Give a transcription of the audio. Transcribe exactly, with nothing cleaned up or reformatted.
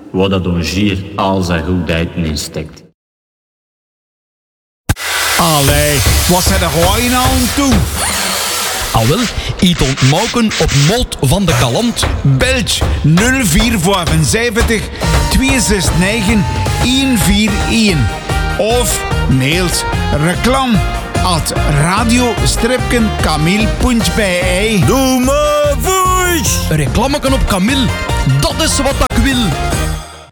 waar dat ongier al zijn goedheid in steekt. Allee, wat zijn er gewoon aan toe? Al wel, iets ontmoken op Mot van de Kalant. Belg nul vier zeven vijf twee zes negen een vier een of mailt reclam at radio-kamil punt b e. Doe maar voice! Een reclameken op Camille, dat is wat ik wil.